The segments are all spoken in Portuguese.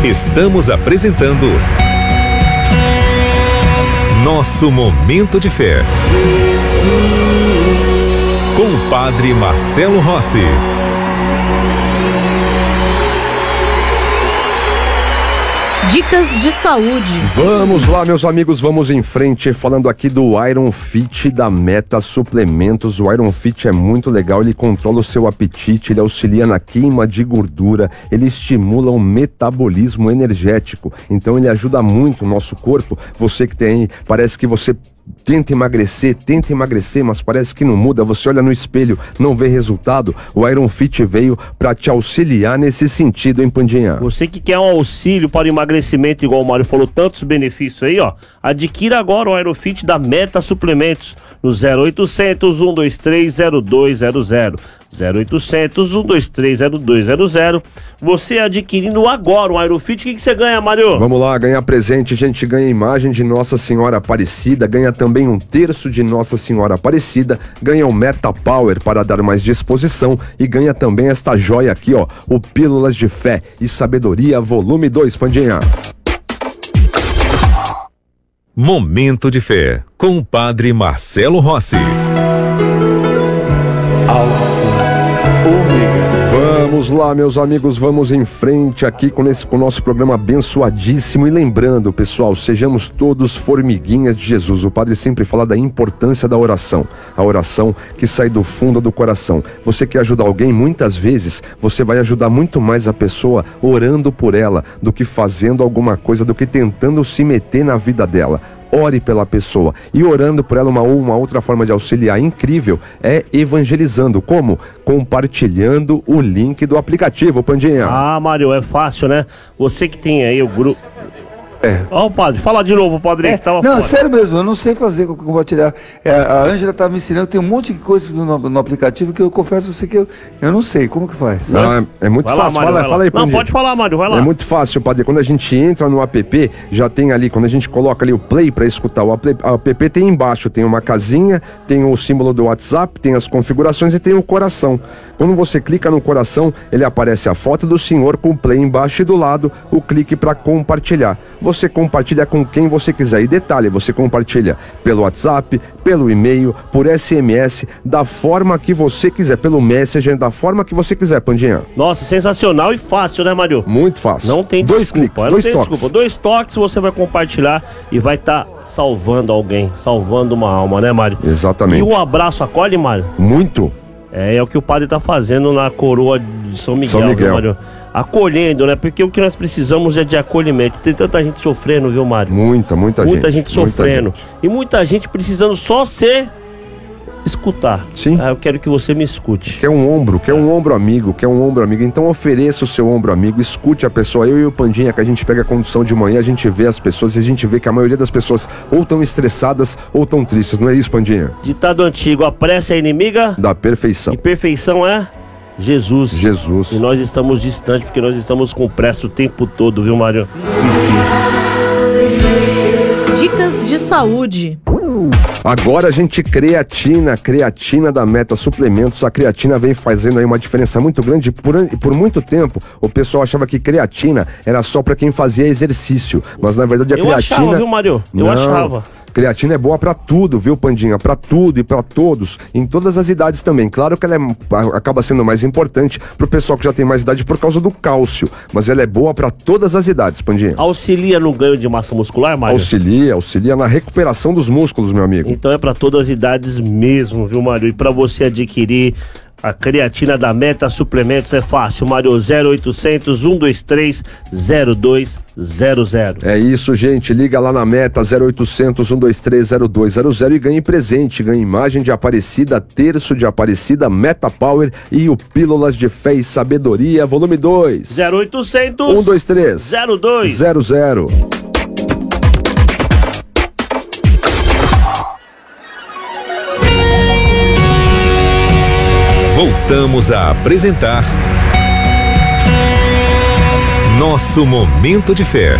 Estamos apresentando Nosso Momento de Fé, com o Padre Marcelo Rossi. Dicas de saúde. Vamos lá, meus amigos, vamos em frente, falando aqui do Iron Fit da Meta Suplementos. O Iron Fit é muito legal, ele controla o seu apetite, ele auxilia na queima de gordura, ele estimula o metabolismo energético, então ele ajuda muito o nosso corpo. Você que tem, parece que você tenta emagrecer, mas parece que não muda, você olha no espelho, não vê resultado. O Iron Fit veio para te auxiliar nesse sentido, hein, Pandinha? Você que quer um auxílio para o emagrecimento, igual o Mário falou, tantos benefícios aí, ó, adquira agora o Iron Fit da Meta Suplementos no 0800 123 0200. 0800 123 0200. Você adquirindo agora o Iron Fit, o que você ganha, Mário? Vamos lá, ganhar presente, a gente ganha imagem de Nossa Senhora Aparecida, ganha também um terço de Nossa Senhora Aparecida, ganha o Meta Power para dar mais disposição e ganha também esta joia aqui, ó, o Pílulas de Fé e Sabedoria volume 2, Pandinha. Momento de Fé, com o Padre Marcelo Rossi. Vamos lá, meus amigos, vamos em frente aqui com o nosso programa abençoadíssimo. E lembrando, pessoal, sejamos todos formiguinhas de Jesus. O padre sempre fala da importância da oração, a oração que sai do fundo do coração. Você quer ajudar alguém, muitas vezes você vai ajudar muito mais a pessoa orando por ela do que fazendo alguma coisa, do que tentando se meter na vida dela. Ore pela pessoa, e orando por ela, uma outra forma de auxiliar incrível é evangelizando. Como? Compartilhando o link do aplicativo, Pandinha. Ah, Mário, é fácil, né? Você que tem aí o grupo... Ó, padre, fala de novo, padre. Não, fora. Sério mesmo, eu não sei fazer compartilhar. A Ângela tá me ensinando, tem um monte de coisas no aplicativo que eu confesso a você que eu não sei. Como que faz? Não, é muito fácil. Fala aí, Não, pode falar, Mário, vai lá. É muito fácil, padre. Quando a gente entra no app, já tem ali, quando a gente coloca ali o play para escutar, o app tem embaixo, tem uma casinha, tem o símbolo do WhatsApp, tem as configurações e tem o coração. Quando você clica no coração, ele aparece a foto do senhor com o play embaixo e do lado o clique para compartilhar. Você compartilha com quem você quiser. E detalhe, você compartilha pelo WhatsApp, pelo e-mail, por SMS, da forma que você quiser, pelo Messenger, da forma que você quiser, Pandinha. Nossa, sensacional e fácil, né, Mário? Muito fácil. Não tem dois cliques, dois toques. Dois toques você vai compartilhar e vai estar salvando alguém, salvando uma alma, né, Mário? Exatamente. E o abraço acolhe, Mário? Muito. É o que o padre tá fazendo na coroa de São Miguel, viu, Mário? Acolhendo, né? Porque o que nós precisamos é de acolhimento. Tem tanta gente sofrendo, viu, Mário? Muita gente sofrendo. E muita gente precisando só ser escutar. Sim. Eu quero que você me escute. Quer um ombro amigo, Então ofereça o seu ombro amigo, escute a pessoa. Eu e o Pandinha, que a gente pega a condução de manhã, a gente vê as pessoas e a gente vê que a maioria das pessoas ou tão estressadas ou tão tristes. Não é isso, Pandinha? Ditado antigo, a pressa é inimiga da perfeição. E perfeição é Jesus. Jesus. E nós estamos distantes porque nós estamos com pressa o tempo todo, viu, Mário? Dicas de saúde. Agora a gente creatina da Meta Suplementos. A creatina vem fazendo aí uma diferença muito grande. Por muito tempo o pessoal achava que creatina era só pra quem fazia exercício, mas na verdade a creatina... Eu achava, viu, Mário? Eu achava. Creatina é boa pra tudo, viu, Pandinha? Pra tudo e pra todos, em todas as idades também. Claro que ela acaba sendo mais importante pro pessoal que já tem mais idade por causa do cálcio, mas ela é boa pra todas as idades, Pandinha. Auxilia no ganho de massa muscular, Mário? Auxilia na recuperação dos músculos, meu amigo. Então é pra todas as idades mesmo, viu, Mário? E pra você adquirir a creatina da Meta Suplementos é fácil, Mário. 0800 123 0200. É isso, gente, liga lá na Meta 0800 123 0200 e ganhe presente, ganhe imagem de Aparecida, terço de Aparecida, Meta Power e o Pílulas de Fé e Sabedoria volume 2. 0800 123 0200. Voltamos a apresentar Nosso Momento de Fé,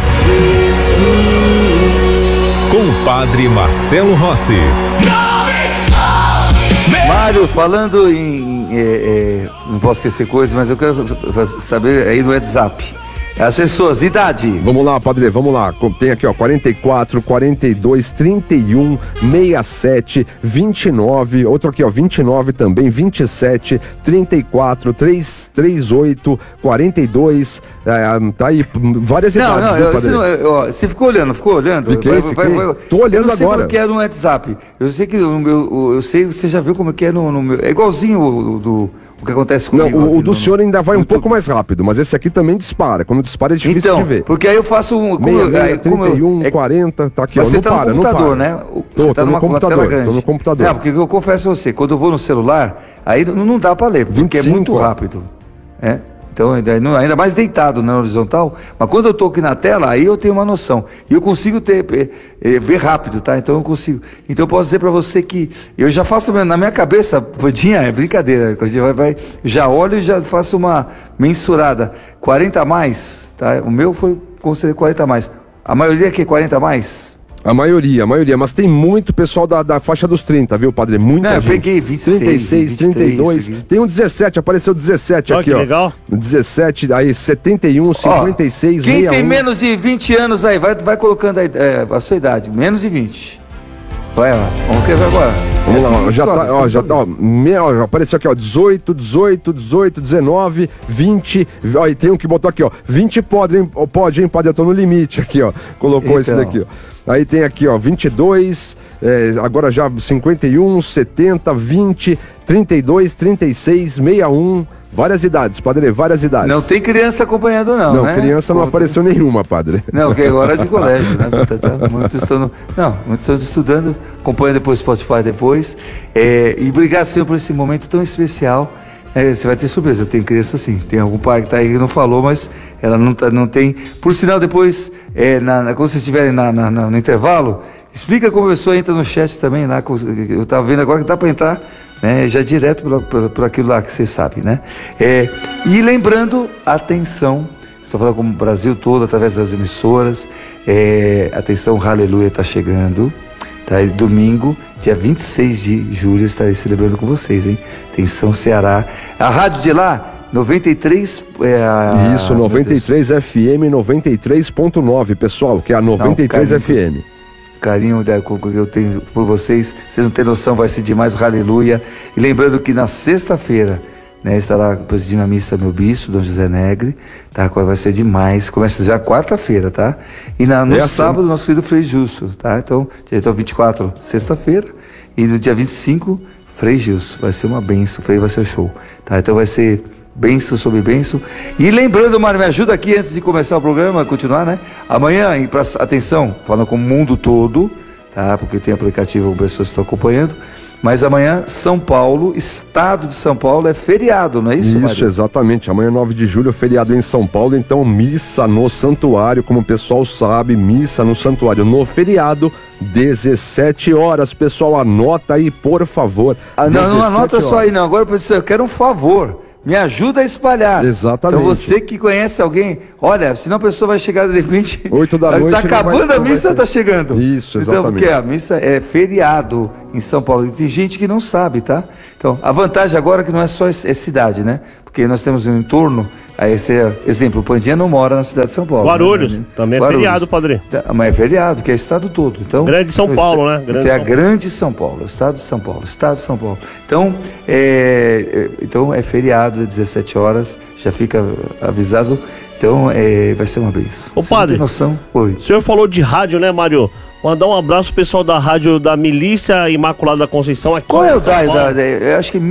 com o Padre Marcelo Rossi. Mário, falando em não posso esquecer coisas, mas eu quero saber aí no WhatsApp. As pessoas, idade. Vamos lá, padre, vamos lá. Tem aqui, ó, 44, 42, 31, 67, 29. Outro aqui, ó, 29 também, 27, 34, 38, 42. Tá aí, várias idades. Você ficou olhando? Fiquei. Tô olhando agora. Eu não sei como que é no WhatsApp. Eu sei que eu sei, você já viu como que é no meu. É igualzinho o que acontece comigo. Não, o do senhor ainda vai um pouco mais rápido, mas esse aqui também dispara. Quando dispara é difícil de ver. Porque aí eu faço um... 31, 40, tá aqui, ó. Você tá no computador, né? Tô no computador, tô no computador. Não, porque eu confesso a você, quando eu vou no celular, aí não dá pra ler, porque 25, é muito rápido. Então, ainda mais deitado na horizontal, mas quando eu tô aqui na tela, aí eu tenho uma noção. E eu consigo ver rápido, tá? Então eu consigo. Então eu posso dizer para você que eu já faço na minha cabeça, Vandinha, é brincadeira. Já olho e já faço uma mensurada. 40 a mais, tá? O meu foi considerado 40 a mais. A maioria aqui é 40 a mais? A maioria, mas tem muito pessoal da faixa dos 30, viu, padre? Muita gente. Eu peguei 26, 36, 23, 32, peguei. tem um 17, apareceu 17 aqui, que ó. Legal. 17, aí 71, 56, quem 61. tem menos de 20 anos aí, vai colocando aí, a sua idade, menos de 20. Vai lá, vamos ver agora. Vamos lá, já apareceu aqui, ó, 18, 19, 20, ó, e tem um que botou aqui, ó, 20 pode, hein, padre, eu tô no limite aqui, ó, colocou esse daqui, ó. Aí tem aqui, ó, 22, agora já 51, 70, 20, 32, 36, 61, várias idades, padre, várias idades. Não tem criança acompanhando não, né? Não, criança não apareceu nenhuma, padre. Não, porque agora é de colégio, né? Muitos estão estudando, acompanha depois o Spotify depois. E obrigado, Senhor, por esse momento tão especial. Você vai ter surpresa, tem criança assim, tem algum pai que tá aí que não falou, mas ela não tem. Por sinal, depois, quando vocês estiverem no intervalo, explica como a pessoa entra no chat também, lá, eu tava vendo agora que dá para entrar, né, já direto por aquilo lá que vocês sabem, né? E lembrando, atenção, estou falando com o Brasil todo, através das emissoras, atenção, Aleluia está chegando. Tá, domingo, dia 26 de julho, estarei celebrando com vocês, hein? Atenção, Ceará. A rádio de lá, 93... Isso, 93 FM 93.9, pessoal, que é a 93 FM. Carinho que eu tenho por vocês não têm noção, vai ser demais, aleluia. E lembrando que na sexta-feira, né, estará presidindo a missa meu bispo, Dom José Negre, tá? Vai ser demais, começa já quarta-feira, tá? E no sábado, nosso querido Frei Justo, tá? Então, dia 24, sexta-feira, e no dia 25, Frei Gilson, vai ser uma benção, Frei vai ser show, tá? Então vai ser benção sobre benção. E lembrando, Mário, me ajuda aqui antes de começar o programa, continuar, né? Amanhã, atenção, falando com o mundo todo, tá? Porque tem aplicativo, pessoas que estão acompanhando. Mas amanhã, São Paulo, estado de São Paulo, é feriado, não é isso, Mário? Isso, exatamente. Amanhã, 9 de julho, é feriado em São Paulo, então missa no santuário, como o pessoal sabe, missa no santuário no feriado, 17 horas. Pessoal, anota aí, por favor. Não anota só aí, não. Agora, pessoal, eu quero um favor. Me ajuda a espalhar. Exatamente. Então você que conhece alguém, olha, senão a pessoa vai chegar de repente 8 da noite. Tá acabando a missa, tá chegando. Isso, exatamente. Então, porque a missa é feriado em São Paulo. E tem gente que não sabe, tá? Então, a vantagem agora é que não é só cidade, né? Porque nós temos um entorno. Aí exemplo, o Pandinha não mora na cidade de São Paulo. Guarulhos, né? Também é feriado, padre. Mas é feriado, que é estado todo. Então, grande São Paulo, né? Grande a Grande São Paulo, estado de São Paulo, estado de São Paulo. Então, então é feriado, 17 horas, já fica avisado. Então, vai ser uma bênção. Ô, padre, tem noção? Oi. O senhor falou de rádio, né, Mário? Mandar um abraço pro pessoal da rádio da Milícia Imaculada da Conceição aqui. Qual é o eu acho que é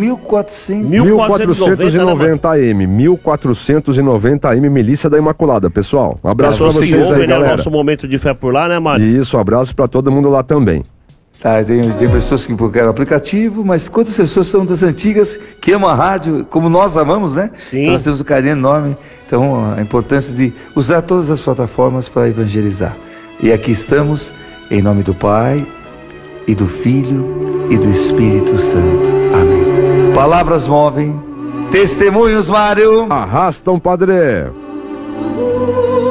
1490 AM, 1490 AM, Milícia da Imaculada, pessoal. Um abraço pra vocês aí, galera. Nosso momento de fé por lá, né, Mário? Isso, um abraço pra todo mundo lá também. Tá, tem pessoas que querem o aplicativo, mas quantas pessoas são das antigas que amam a rádio, como nós amamos, né? Sim. Então nós temos um carinho enorme. Então, a importância de usar todas as plataformas para evangelizar. E aqui estamos, em nome do Pai, e do Filho, e do Espírito Santo. Amém. Palavras movem, testemunhos, Mário. Arrastam, padre.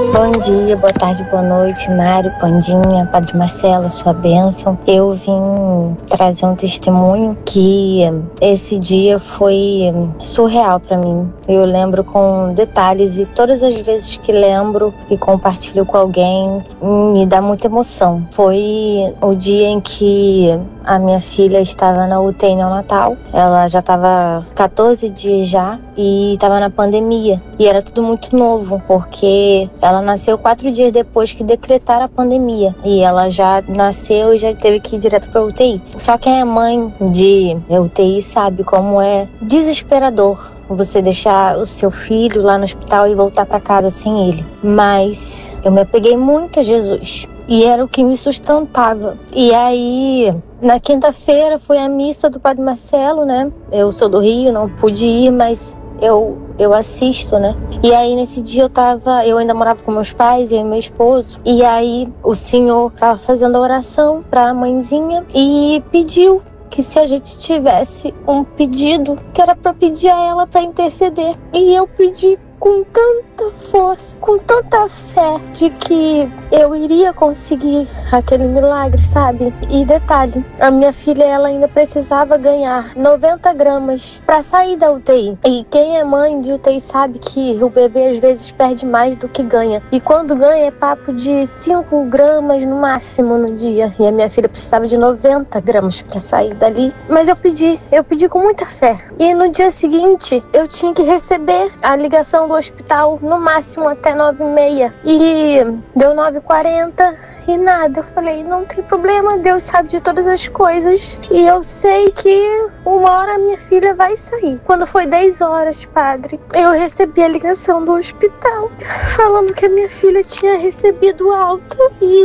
Bom dia, boa tarde, boa noite, Mário, Pandinha, Padre Marcelo, sua bênção. Eu vim trazer um testemunho que esse dia foi surreal para mim. Eu lembro com detalhes e todas as vezes que lembro e compartilho com alguém, me dá muita emoção. Foi o dia em que a minha filha estava na UTI neonatal. Ela já estava 14 dias já e estava na pandemia. E era tudo muito novo, porque ela nasceu 4 dias depois que decretaram a pandemia. E ela já nasceu e já teve que ir direto para UTI. Só quem é mãe de UTI sabe como é desesperador você deixar o seu filho lá no hospital e voltar para casa sem ele. Mas eu me apeguei muito a Jesus. E era o que me sustentava. E aí, na quinta-feira, foi a missa do Padre Marcelo, né? Eu sou do Rio, não pude ir, mas eu assisto, né? E aí, nesse dia, eu ainda morava com meus pais, eu e meu esposo. E aí, o senhor estava fazendo a oração para a mãezinha e pediu que se a gente tivesse um pedido, que era para pedir a ela para interceder. E eu pedi com tanta força, com tanta fé de que eu iria conseguir aquele milagre, sabe? E detalhe, a minha filha, ela ainda precisava ganhar 90 gramas para sair da UTI. E quem é mãe de UTI sabe que o bebê às vezes perde mais do que ganha. E quando ganha é papo de 5 gramas no máximo no dia. E a minha filha precisava de 90 gramas para sair dali. Mas eu pedi com muita fé. E no dia seguinte, eu tinha que receber a ligação do hospital no máximo até 9h30 e deu 9h40 e nada. Eu falei, não tem problema, Deus sabe de todas as coisas e eu sei que uma hora minha filha vai sair. Quando foi 10 horas, padre, eu recebi a ligação do hospital falando que a minha filha tinha recebido alta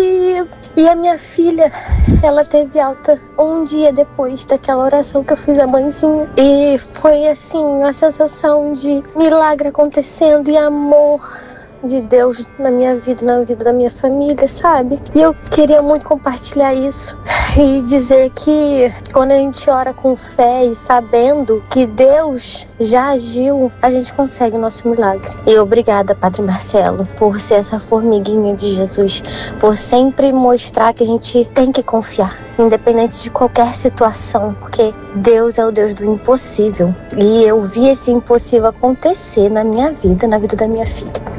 e a minha filha, ela teve alta um dia depois daquela oração que eu fiz à mãezinha. E foi assim, uma sensação de milagre acontecendo e amor de Deus na minha vida, na vida da minha família, sabe? E eu queria muito compartilhar isso e dizer que quando a gente ora com fé e sabendo que Deus já agiu, a gente consegue o nosso milagre. E obrigada, Padre Marcelo, por ser essa formiguinha de Jesus, por sempre mostrar que a gente tem que confiar, independente de qualquer situação, porque Deus é o Deus do impossível. E eu vi esse impossível acontecer na minha vida, na vida da minha filha.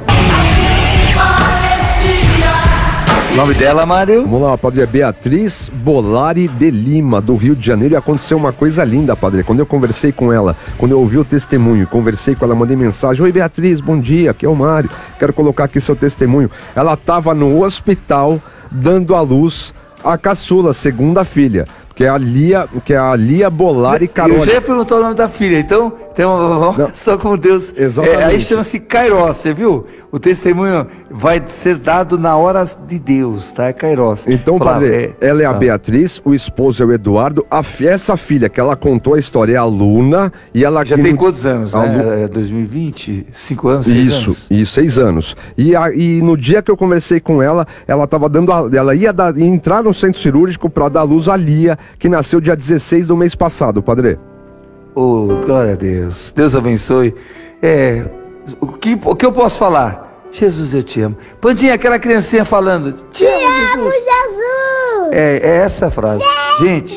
O nome dela, Mário? Vamos lá, padre, é Beatriz Bolari de Lima, do Rio de Janeiro. E aconteceu uma coisa linda, padre. Quando eu conversei com ela, quando eu ouvi o testemunho, conversei com ela, mandei mensagem: oi, Beatriz, bom dia, aqui é o Mário, quero colocar aqui seu testemunho. Ela estava no hospital dando à luz a caçula, segunda filha, que é a Lia Bolari Caroli. Eu já perguntou o nome da filha, então vamos só como Deus. Exatamente. Aí chama-se Kairos, você viu? O testemunho vai ser dado na hora de Deus, tá? É Kairos. Então, padre, ela é a Beatriz, o esposo é o Eduardo, essa filha que ela contou a história é a Luna, e ela... Já tem quantos anos, né? 2020? 5 anos, 6 anos? Isso, 6 anos. E no dia que eu conversei com ela, ela estava ela ia entrar no centro cirúrgico para dar luz à Lia, que nasceu dia 16 do mês passado, padre. Oh, glória a Deus. Deus abençoe. O que eu posso falar? Jesus, eu te amo. Pandinha, aquela criancinha falando: Te amo, Jesus. É essa a frase. Gente,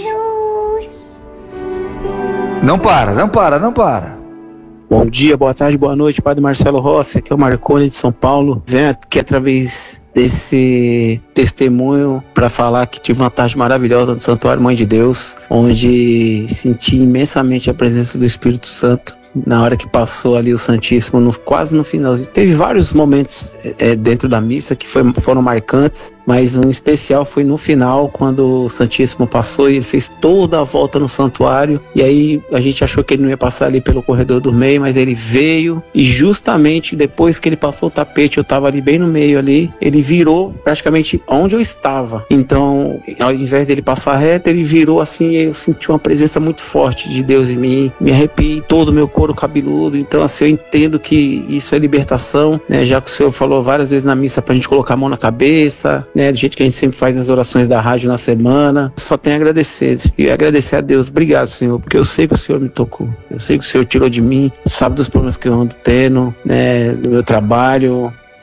não para. Bom dia, boa tarde, boa noite, Padre Marcelo Rossi, aqui é o Marconi de São Paulo. Venho aqui através desse testemunho para falar que tive uma tarde maravilhosa no Santuário Mãe de Deus, onde senti imensamente a presença do Espírito Santo. Na hora que passou ali o Santíssimo, quase no final. Teve vários momentos dentro da missa que foram marcantes, mas um especial foi no final, quando o Santíssimo passou e ele fez toda a volta no santuário. E aí a gente achou que ele não ia passar ali pelo corredor do meio, mas ele veio e justamente depois que ele passou o tapete, eu estava ali bem no meio ali, ele virou praticamente onde eu estava. Então, ao invés dele passar reto, ele virou assim, e eu senti uma presença muito forte de Deus em mim, me arrepiei todo o meu couro cabeludo. Então, assim, eu entendo que isso é libertação, né? Já que o Senhor falou várias vezes na missa pra gente colocar a mão na cabeça, né? Do jeito que a gente sempre faz nas orações da rádio na semana. Só tenho a agradecer. E agradecer a Deus. Obrigado, Senhor, porque eu sei que o Senhor me tocou. Eu sei que o Senhor tirou de mim, sabe dos problemas que eu ando tendo, né? Do meu trabalho.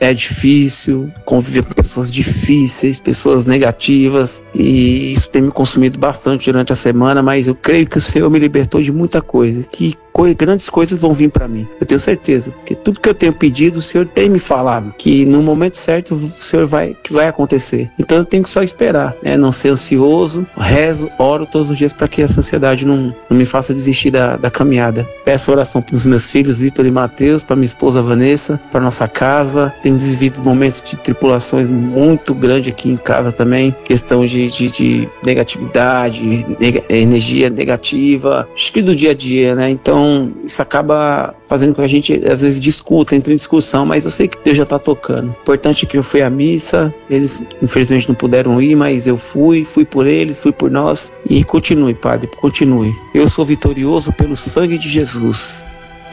é difícil conviver com pessoas difíceis, pessoas negativas, e isso tem me consumido bastante durante a semana, mas eu creio que o Senhor me libertou de muita coisa, que grandes coisas vão vir para mim, eu tenho certeza, porque tudo que eu tenho pedido, o Senhor tem me falado, que no momento certo o Senhor vai acontecer. Então eu tenho que só esperar, né? Não ser ansioso, rezo, oro todos os dias para que a sociedade não me faça desistir da caminhada. Peço oração para os meus filhos, Vitor e Mateus, para minha esposa Vanessa, para nossa casa. Temos vivido momentos de tribulações muito grandes aqui em casa também, questão de negatividade, energia negativa, acho que do dia a dia, né? Então isso acaba fazendo com que a gente às vezes discuta, entre em discussão, mas eu sei que Deus já está tocando. O importante é que eu fui à missa, eles infelizmente não puderam ir, mas eu fui por eles, fui por nós, e continue, Padre, continue. Eu sou vitorioso pelo sangue de Jesus.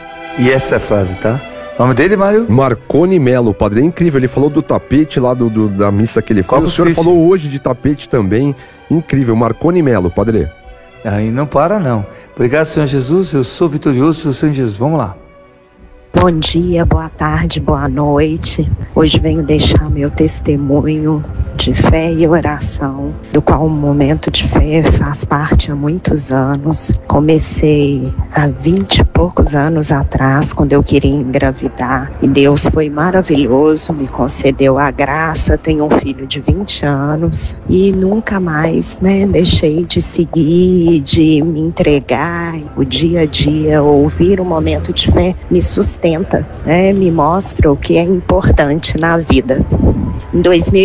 E essa é a frase, tá? O nome dele, Mário? Marconi Melo, Padre, é incrível, ele falou do tapete lá da missa que ele foi, o senhor falou hoje de tapete também, incrível, Marconi Melo, Padre. Aí não para não. Obrigado, Senhor Jesus, eu sou vitorioso pelo Senhor Jesus. Vamos lá. Bom dia, boa tarde, boa noite. Hoje venho deixar meu testemunho de fé e oração, do qual o momento de fé faz parte há muitos anos. Comecei há 20 e poucos anos atrás, quando eu queria engravidar, e Deus foi maravilhoso, me concedeu a graça. Tenho um filho de 20 anos e nunca mais, deixei de seguir, de me entregar. O dia a dia, ouvir o momento de fé me sustenta, me mostra o que é importante na vida. Em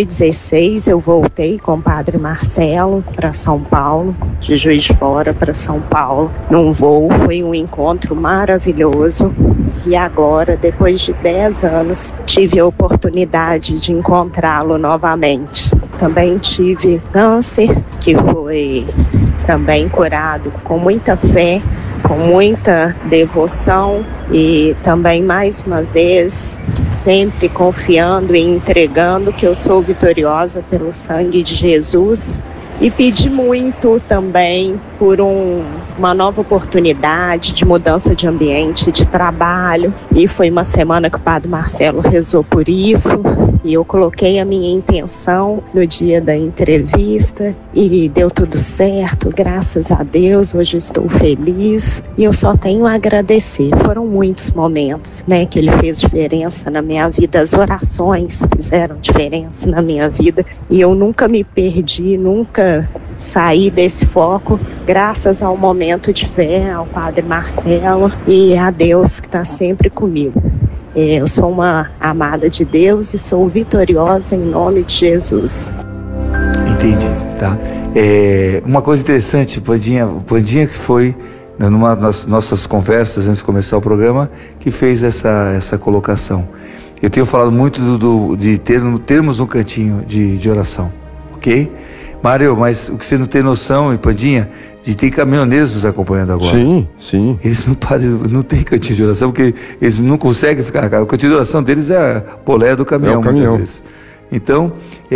2016 eu voltei com o Padre Marcelo para São Paulo, de Juiz de Fora para São Paulo, num voo. Foi um encontro maravilhoso, e agora, depois de 10 anos, tive a oportunidade de encontrá-lo novamente. Também tive câncer, que foi também curado com muita fé, com muita devoção, e também, mais uma vez, sempre confiando e entregando que eu sou vitoriosa pelo sangue de Jesus. E pedi muito também por uma nova oportunidade de mudança de ambiente, de trabalho. E foi uma semana que o Padre Marcelo rezou por isso. E eu coloquei a minha intenção no dia da entrevista e deu tudo certo, graças a Deus. Hoje eu estou feliz e eu só tenho a agradecer. Foram muitos momentos, que ele fez diferença na minha vida. As orações fizeram diferença na minha vida e eu nunca me perdi, nunca saí desse foco, graças ao momento de fé, ao Padre Marcelo e a Deus que está sempre comigo. Eu sou uma amada de Deus e sou vitoriosa em nome de Jesus. Entendi, tá? Uma coisa interessante, o Pandinha que foi numa das nossas conversas antes de começar o programa, que fez essa colocação. Eu tenho falado muito de termos um cantinho de oração, ok? Mário, mas o que você não tem noção, e Pandinha, de ter caminhoneiros nos acompanhando agora. Sim, sim. Eles não têm cantinho de oração, porque eles não conseguem ficar. O cantinho de oração deles é a boleia do caminhão, muitas vezes. Então,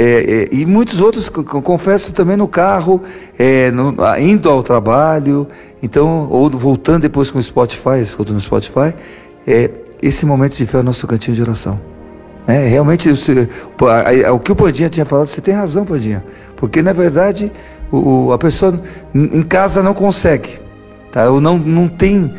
e muitos outros, confesso, também no carro, indo ao trabalho, então, ou voltando depois com o Spotify, escutando no Spotify, esse momento de fé é o nosso cantinho de oração. Realmente, o que o Pandinha tinha falado, você tem razão, Pandinha, porque na verdade a pessoa em casa não consegue, tá? Ou não tem,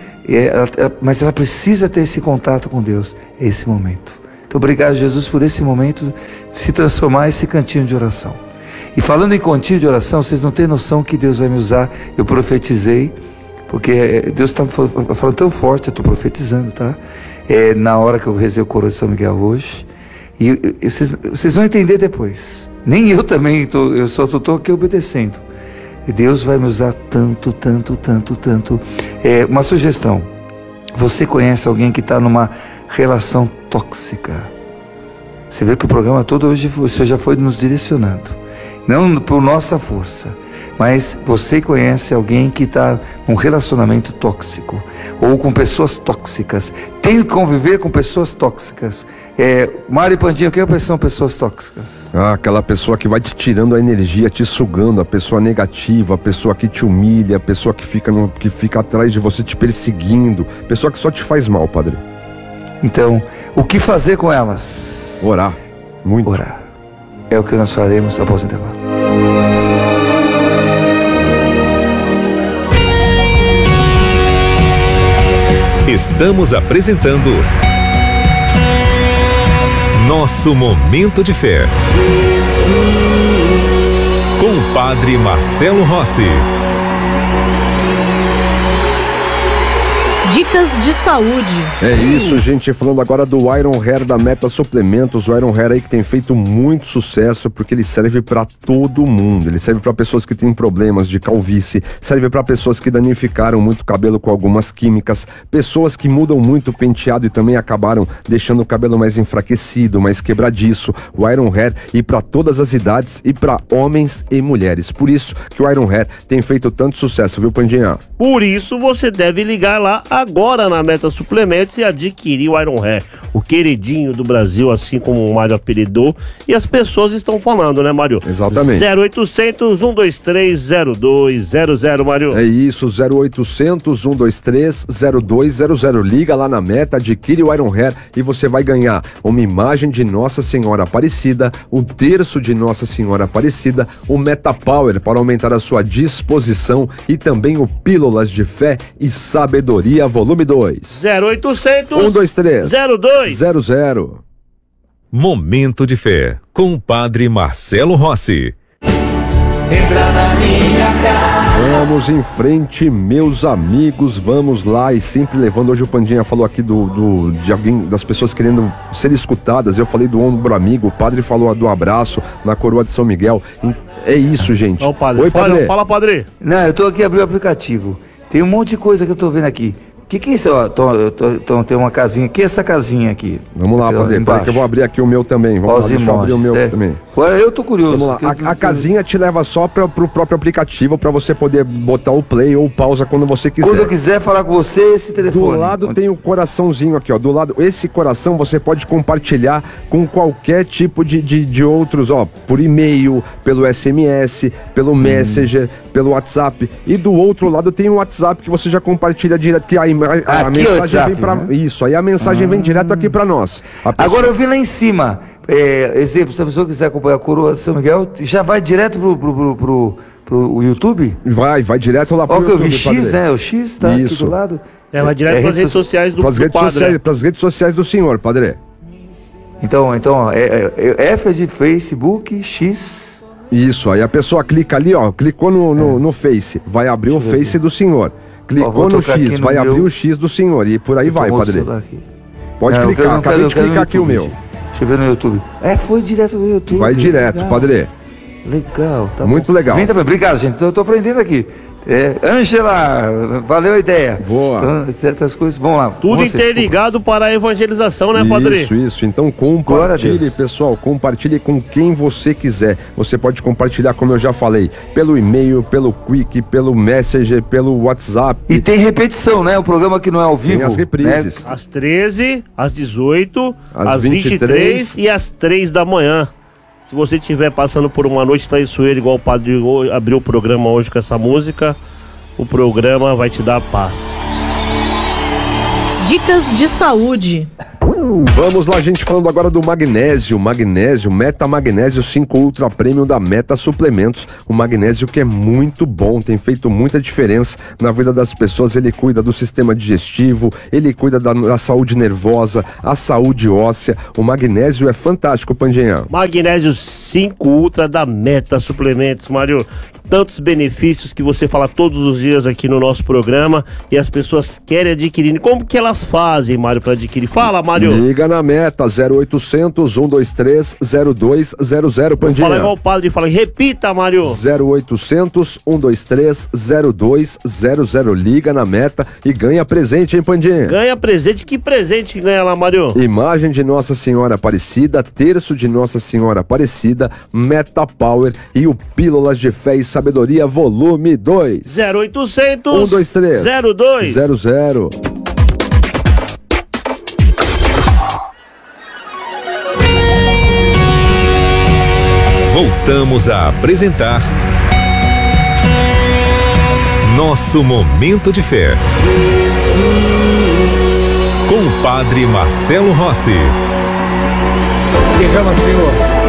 mas ela precisa ter esse contato com Deus, esse momento. Então, obrigado, Jesus, por esse momento de se transformar esse cantinho de oração. E falando em cantinho de oração, vocês não têm noção que Deus vai me usar. Eu profetizei, porque Deus está falando tão forte, eu estou profetizando, tá? Na hora que eu rezei o coro de São Miguel hoje. E vocês vão entender depois. Nem eu também, eu só estou aqui obedecendo. E Deus vai me usar tanto, tanto, tanto, tanto. Uma sugestão. Você conhece alguém que está numa relação tóxica? Você vê que o programa todo hoje você já foi nos direcionando. Não por nossa força, mas você conhece alguém que está num relacionamento tóxico, ou com pessoas tóxicas, tem que conviver com pessoas tóxicas. Mário e Pandinha, o que são pessoas tóxicas? Aquela pessoa que vai te tirando a energia, te sugando, a pessoa negativa, a pessoa que te humilha, a pessoa que fica atrás de você te perseguindo, pessoa que só te faz mal, Padre. Então, o que fazer com elas? Orar. Muito. Orar. É o que nós faremos após o intervalo. Estamos apresentando Nosso Momento de Fé. Com o Padre Marcelo Rossi. Dicas de saúde. É isso, gente, falando agora do Iron Hair da Meta Suplementos. O Iron Hair aí que tem feito muito sucesso porque ele serve para todo mundo. Ele serve para pessoas que têm problemas de calvície, serve para pessoas que danificaram muito o cabelo com algumas químicas, pessoas que mudam muito o penteado e também acabaram deixando o cabelo mais enfraquecido, mais quebradiço. O Iron Hair e para todas as idades e para homens e mulheres. Por isso que o Iron Hair tem feito tanto sucesso, viu, Pandinha? Por isso você deve ligar lá agora na Meta Suplementos e adquirir o Iron Hair, o queridinho do Brasil, assim como o Mário apelidou, e as pessoas estão falando, né, Mário? Exatamente. 0800 123 0200, Mário. É isso, 0800 123 0200. Liga lá na Meta, adquire o Iron Hair e você vai ganhar uma imagem de Nossa Senhora Aparecida, um terço de Nossa Senhora Aparecida, o Meta Power para aumentar a sua disposição e também o Pílulas de Fé e Sabedoria volume 2. 0800 123 0200. Momento de Fé, com o Padre Marcelo Rossi. Entra na minha casa. Vamos em frente, meus amigos, vamos lá. E sempre levando, hoje o Pandinha falou aqui de alguém, das pessoas querendo ser escutadas. Eu falei do ombro amigo, o padre falou do abraço na coroa de São Miguel. É isso, gente. Ó, padre. Oi, padre. Fala, padre. Não, eu tô aqui abrindo o aplicativo. Tem um monte de coisa que eu tô vendo aqui. O que é isso? Tem uma casinha. O que é essa casinha aqui? Vamos lá, padre. Peraí que eu vou abrir aqui o meu também. Vamos lá, deixa eu abrir o meu também. Eu tô curioso. Vamos lá. A casinha te leva só pro próprio aplicativo para você poder botar o play ou pausa quando você quiser. Quando eu quiser falar com você, esse telefone. Do lado tem o coraçãozinho aqui, ó. Do lado, esse coração você pode compartilhar com qualquer tipo de outros, ó. Por e-mail, pelo SMS, pelo Messenger, pelo WhatsApp. E do outro lado tem o WhatsApp que você já compartilha direto, que a mensagem WhatsApp, vem pra... né? Isso, aí a mensagem vem direto aqui pra nós. Agora eu vi lá em cima, exemplo, se a pessoa quiser acompanhar a coroa de São Miguel, já vai direto pro YouTube? Vai direto lá pro YouTube. Ó, que eu vi X, padre. Né? O X tá aqui do lado. Vai direto pras redes sociais do padre. Pras redes sociais do senhor, padre. Então, F é de Facebook, X. Isso, aí a pessoa clica ali, ó, clicou no Face, vai abrir o Face do senhor. Clicou no X, vai abrir o X do senhor e por aí vai, padre. Pode clicar, acabei de clicar aqui o meu. Deixa eu ver no YouTube. Foi direto no YouTube. Vai direto, legal. Padre. Legal, tá muito bom. Legal. Vem também, obrigado, gente. Eu tô aprendendo aqui. Ângela, valeu a ideia. Boa. Então, certas coisas, vamos lá. Tudo interligado para a evangelização, né, padre? Isso. Então compartilhe, pessoal. Compartilhe com quem você quiser. Você pode compartilhar, como eu já falei, pelo e-mail, pelo Quick, pelo Messenger, pelo WhatsApp. E tem repetição, né? O programa que não é ao vivo. Tem as reprises. Né? Às 13, às 18, às 23 e às 3 da manhã. Se você estiver passando por uma noite traiçoeira, igual o padre abriu o programa hoje com essa música, o programa vai te dar paz. Dicas de saúde. Vamos lá, gente, falando agora do magnésio, Meta Magnésio 5 Ultra Premium da Meta Suplementos, o magnésio que é muito bom, tem feito muita diferença na vida das pessoas, ele cuida do sistema digestivo, ele cuida da saúde nervosa, a saúde óssea, o magnésio é fantástico, Pandinha. Magnésio 5 Ultra da Meta Suplementos, Mário, tantos benefícios que você fala todos os dias aqui no nosso programa e as pessoas querem adquirir, como que elas fazem, Mário, para adquirir? Fala, Mário. Liga na Meta, 0800 123 0200, Pandinha. Fala igual o padre, fala, repita, Mário. 0800 123 0200, liga na Meta e ganha presente, hein, Pandinha? Ganha presente, que presente que ganha lá, Mário? Imagem de Nossa Senhora Aparecida, terço de Nossa Senhora Aparecida, Meta Power e o Pílulas de Fé e Sabedoria volume 2. 0800 123 0200. Voltamos a apresentar Nosso Momento de Fé. com o Padre Marcelo Rossi. Derrama, Senhor,